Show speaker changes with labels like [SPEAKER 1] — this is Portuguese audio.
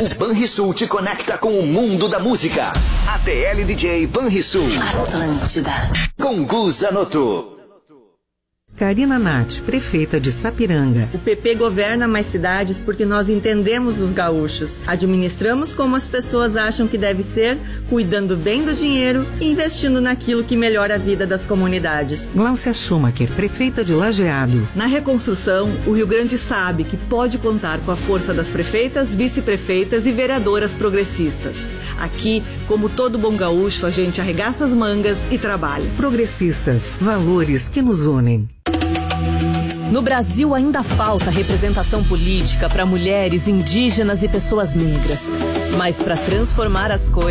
[SPEAKER 1] O Banrisul te conecta com o mundo da música. ATL DJ Banrisul.
[SPEAKER 2] Atlântida.
[SPEAKER 1] Com Gu Zanotto.
[SPEAKER 3] Karina Nath, prefeita de Sapiranga.
[SPEAKER 4] O PP governa mais cidades porque nós entendemos os gaúchos. Administramos como as pessoas acham que deve ser, cuidando bem do dinheiro e investindo naquilo que melhora a vida das comunidades.
[SPEAKER 3] Gláucia Schumacher, prefeita de Lajeado.
[SPEAKER 4] Na reconstrução, o Rio Grande sabe que pode contar com a força das prefeitas, vice-prefeitas e vereadoras progressistas. Aqui, como todo bom gaúcho, a gente arregaça as mangas e trabalha.
[SPEAKER 3] Progressistas, valores que nos unem.
[SPEAKER 5] No Brasil ainda falta representação política para mulheres, indígenas e pessoas negras. Mas para transformar as coisas,